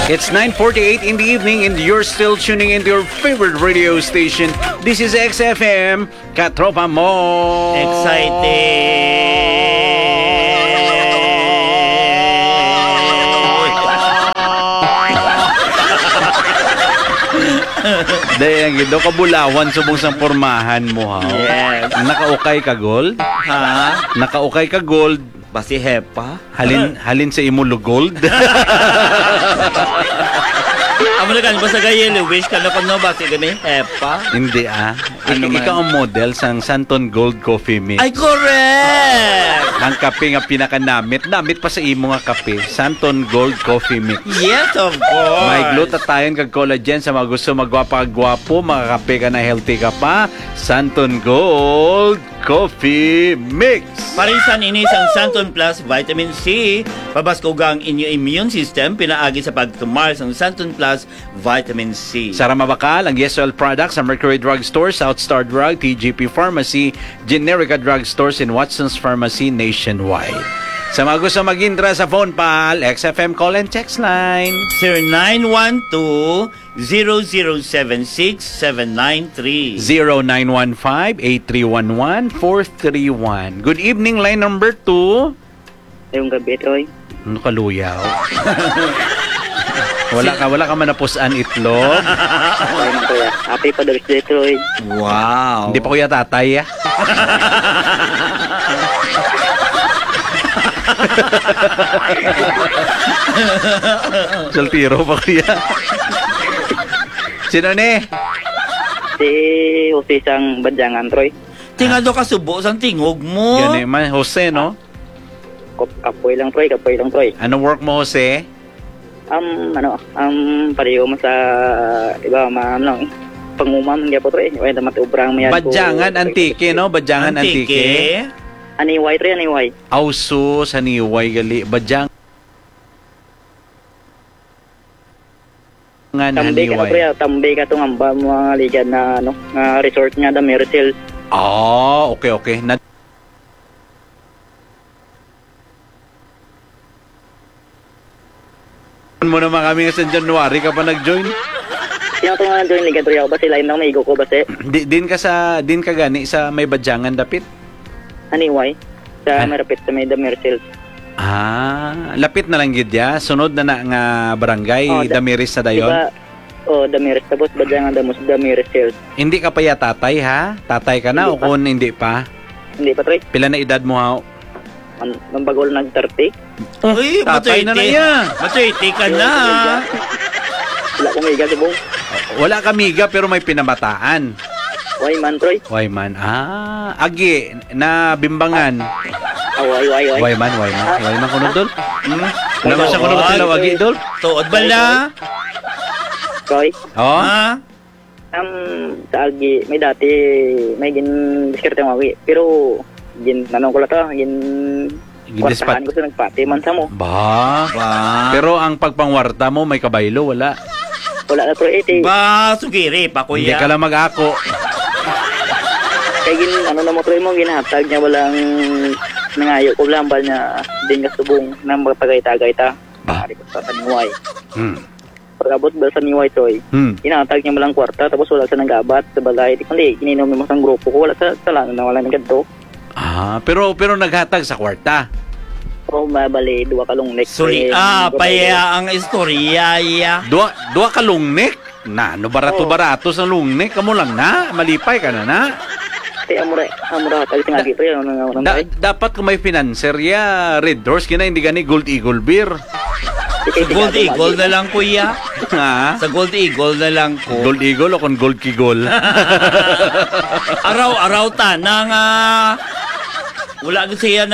It's 9:48 in the evening and you're still tuning into your favorite radio station. This is XFM, Katropa Mo. Dahil ang gido kabulawan subong sang pormahan mo ha. Yes. Nakaukay ka gold? Ha? Nakaukay ka gold? Basi hepa? Halin sa imulo gold? Amo na kan basta gayelo wish ka na kuno basi gani hepa? Hindi Ano man? Ikaw ang model sang Santon Gold Coffee Mix. Ay correct. Ang kape nga pinakanamit pa sa imo nga kape, Santon Gold Coffee Mix. Yes, of course. May glutathione kag collagen sa mga gusto magwapa-gwapo, makakape ka na healthy ka pa, Santon Gold Coffee Mix. Parisan ini sang Santon Plus Vitamin C, pabaskogang inyo immune system, pinaagi sa pagtumar sang Santon Plus Vitamin C. Sara Mabakal, ang Yes Oil products sa Mercury Drug Store, South Star Drug, TGP Pharmacy, Generica Drug Stores, and Watson's Pharmacy nationwide. Sa mga gusto mag-intra sa phone pal, XFM call and text line 0912-0076-793 0915-8311-431. Good evening, line number 2. Yung gabi, Troy. Ano kaluyaw? Wala ka manapusan itlog. Ay, man, Troy. Happy Father's Day, Troy. Wow. Hindi pa kuya tatay Saltiro pa kuya. Sino ni? Si Jose sang Badyangan, Troy. Tingado ka subo sang tingog mo. Yan man, Jose, no? Kapoy lang, Troy. Ano work mo, Jose? Pareho mo sa, iba, pangumam, hindi po, Troy. Ay, matubrang mo yan. Badyangan Antique, no? Badyangan Antique. Aniway, Troy, aniway. Auso, saniway, gali. Badyangan Tambay ka na, Troy. Tambay ka itong amba mga ligan na, resort nga, The Miracles. Okay. Mo naman kami sa January ka pa nag-join. Sino itong nga join ligan, Troy? Ako ba sila yung maigo ko ba si? Din ka gani sa may Badyangan dapit? Aniway. Sa marapit sa may The Miracles. Lapit na lang gid ya. Sunod na nga barangay, Damiris na dayon. Diba, Damiris. Tapos Badyangan The Miracles. Hindi ka pa ya tatay ha? Tatay ka na Hindi o kung hindi pa? Hindi pa, Troy. Pila na edad mo ha? Nambagol nag-30. Uy, tatay na niya. Matuiti ka na. Wala ko miga subong. Wala ka miga pero may pinamataan. Wayman, Troy. Wayman. Agi na bimbangan. Way. Wayman kuno dol. Naman siya kuno sila wagi dol. Tuod bala. Troy. Ha? Sa Agi, may dati, may diskarte ng wagi. Pero, ko lang to, kwartahan ko sa nagpati, mansa mo. Ba? Pero ang pagpangwarta mo, may kabaylo, wala. Wala na, Troy. Sugiri pa, kuya. Hindi ka lang mag-ako. Kaya mo, Troy mo, ginahatag niya, walang nangayo ko lambal niya, din ka subong, nang magtagay-tagay ta. Maaari ko sa Taniway. Pag-abot ba sa Taniway, Troy, ginahatag niya malang kwarta, tapos wala sa nag-abat, sa balay. Kundi, kininom mo sa grupo ko, wala sa lang na wala ng ganito. Pero naghatag sa kwarta. Mabali, 2 kalungnek. Sorry, paya ang istorya, ya. Dua ka lungnek? Na, no barato-barato sa lungnek. Kamo lang na, malipay ka na. Amura hatag tinagi, Troy. Dapat kung may financer ya, Red Horse, kina hindi gani Gold Eagle beer. Sa Gold Eagle na lang, kuya. Ha? Sa Gold Eagle na lang ko. Gold Eagle o kung Gold Kigol? Araw-araw ta nang wala siya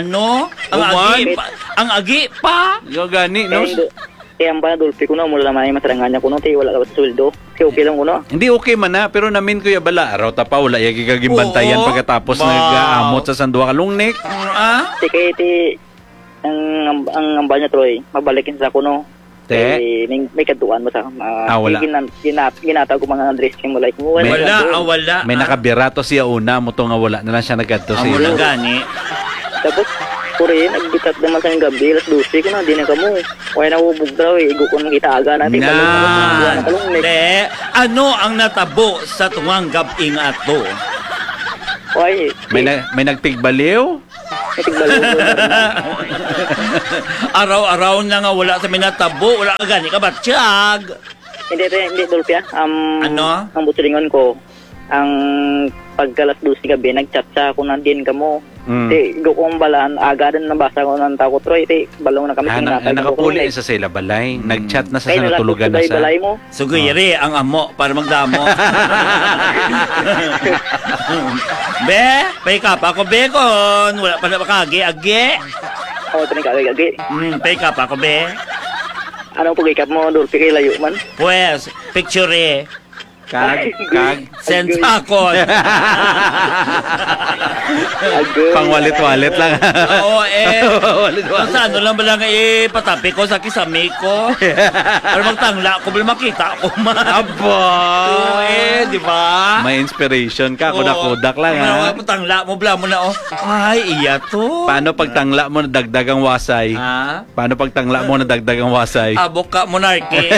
ang agi pa. Yo gani no. Kaya ang dulpi ko na mula naman ay masarangan niya ko no, wala ka sa sweldo. Kaya okay lang ko no. Hindi okay man na, pero namin kuya bala araw ta pa wala yagi kagimbantayan pagkatapos nag-aamot sa sandua kalungnik. Kaya ang ambal niya, Troy, mabalikin sa ko no. May kaduan mo sa wala. Ginataw ko mga Andres yung like mo. Wala. May nakabirato siya una mo to nga wala na lang siya nagkadto siya. Wala gani. Tapos Ako rin, nagbitat naman sa gabi, alas 12 ko na, di na kamo. Kaya nahubog daw eh, igo ko nang kita aga natin. De, ano ang natabo sa tuwang gabing ato? Why? May nagtigbaliw? Araw-araw na nga wala sa minatabo, wala ka gani ka batsyag. Hindi, Dolpia. Ano? Ang butilingon ko, ang pagkalas 12 gabi, nag-chat sa ako na din kamo. Igo ko ang balaan, aga din nabasa ko ng tao ko, Troy, balong na kami. Nakapuli sa sila balay. Nag-chat na sa natulugan na sa... balay mo. Suguyri, ang amo, para magdamo. Be, pay ka pa ako, be, kon. Wala pa na makagi-agi. Oo, ito na kagagi. Pay ka pa ako, be. Anong pagikap mo, Dolphy, kay layo man? Pues, picture eh. Kag. Send ako. Pangwalit-walit lang. Oo, Walit-walit. sa ano lang ba lang patapi ko sa kisame ko. Para magtangla ko, bila makita ko man. Aba! Oo, di ba? May inspiration ka. Kudak-kudak lang, ha? Patangla mo, bla mo na, ay, iya to. Paano pagtangla mo na dagdagang wasay? Ha? Paano pagtangla mo na dagdagang wasay? Abok ka, monarchy.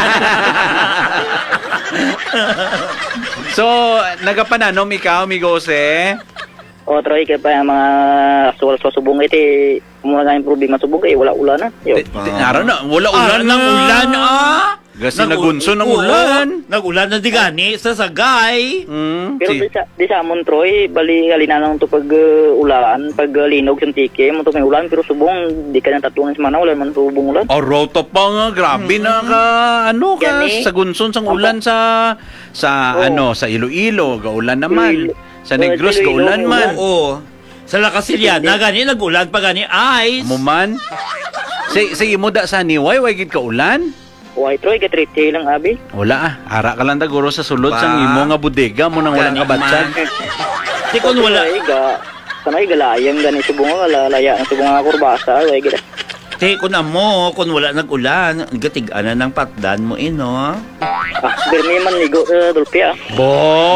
So, nagapananom ikaw, Migose? O, Troy, kaya pa yung mga suwal sa subong iti, muna nga yung problema subong kaya wala ulan na. Araw na, wala ulan ng ulan, Kasi nagunso ng ulan. Nag-ulan na di gani sa sagay. Pero di sa amon, Troy, bali halina lang ito pag ulan, pag linog sa tike, mo ito may ulan, pero subong, di ka na tatlungan sa mana, wala man subong ulan. Rota pa nga, grabe na ka, sa gunson sang ulan sa sa Iloilo, gaulan naman. Sa Negros, gaulan man. Oo. Sa Lakasiliana, gani, nag-ulan pa gani, ice. Muman. Sige mo da sa niway, way gid ka ulan? Why, Troy, katriti lang, abi? Wala ara ka lang daguro sa sulod sang imo nga bodega mo nang walang kabatsag. Di kon wala. Sanay galayang gani subong nga lalaya ang subong nga kurbasa, way gid. Te kun amo, kun wala nag-ulan, gatig-ana ng patdan mo ino. Birmi man ligo, Dolphy, Bo!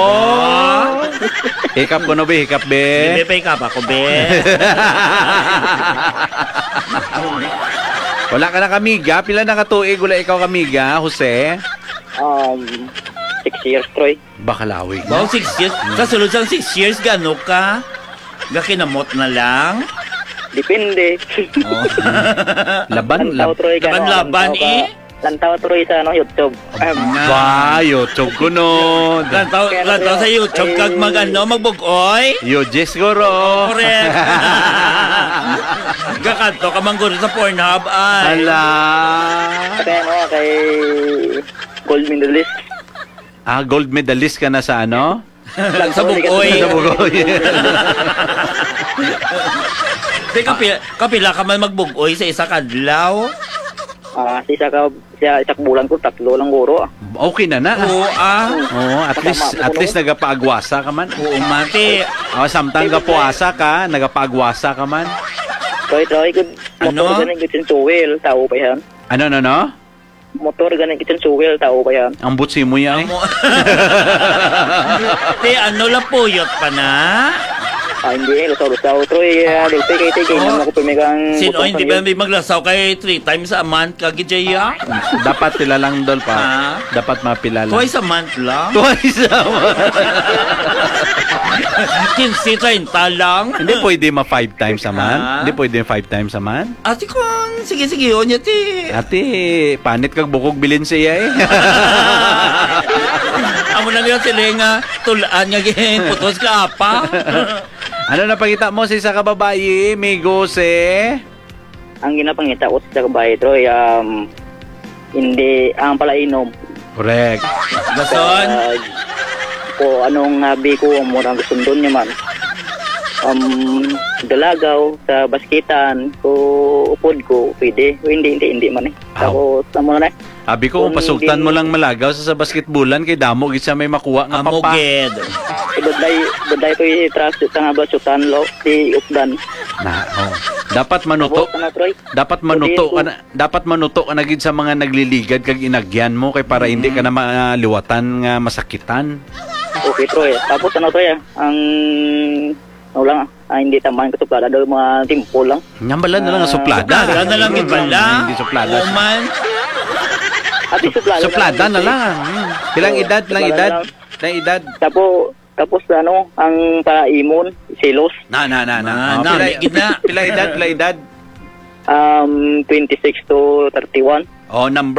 Hikap ko no be, hikap be. Be pay ka pa ko be. Wala ka na kamiga, pila na katuig wala ikaw kamiga, Jose? 6 years, Troy. Bakalawig Wow, na. 6 years. Kasulod sang 6 years, gano ka? Gakinamot na lang? Depende. Laban, laban eh. Lantaw, Troy, sa YouTube. Ba, YouTube ko no. Lantaw sa YouTube kag magbugoy. Yoje siguro. Correct. Gakanto ka mangguro sa Pornhub ay. Hala. Kay gold medalist. Gold medalist ka na sa ano? Sa bugoy. Sa bugoy. Kapila ka man magbugoy sa isa kadlaw. Isak bulan ko, 3 lang guro. Okay na na. Oo, at least nagapaagwasa ka man. Oo, mati. Samtang gapuasa ka, nagapaagwasa ka man. Troy, good. Ano? Motor ganing kitchen suwel, tao pa yan. Ano? Motor ganing kitchen suwel, tao pa yan. Ang butsi mo yan. Ano la puyot pa na? Hindi, lusaw-lusaw, Troy. Dolphy, kay naman ako pumigang... Sino, hindi ba may maglasaw kay 3 times a month kagijaya? Dapat pila lang dol pa. Dapat mapila lang. Twice a month lang? Twice a month. 15, 30 lang? Hindi pwede 5 times a month. Hindi pwede 5 times a month. Ate kon, sige, yun yun, ti. Ate, panit kag bukog bilin siya eh. Amo na nga sila nga tulaan nga putos ka apa. Ano na pagita mo sa isa ka babae, Migose? Ang ginapangita ko sa kabahay, Troy, hindi, ang pala inom. Correct. Gason? Ko anong habi ko, murang gusundon niya man. Dalagaw sa baskitan, ko upod ko, pwede. Hindi man eh. Ako, tamo na eh. Abi ko, kung pasugtan mo lang malagaw sa basketbulan, kay damo, gisa may makuha nga papa. Amuged. Baday ko i-trust sa nga basutan lo, di updan. Dapat manuto. Dapat manuto ka na gid sa mga nagliligad kag inagyan mo kay para hindi ka na maliwatan nga masakitan. Okay, Troy. Tapos Troy, ang Wala hindi tamaan ka suplada daw mga timpo lang. Nyambalan na lang ang suplada. Suplada na lang yun pala. Hindi suplada. Oman. Ati Suplada na lang. Ilang edad? Suplada na lang. Ilang edad? Tapos ang paraimon, silos. Na. Gitna. Pila edad? 26 to 31. Oh, number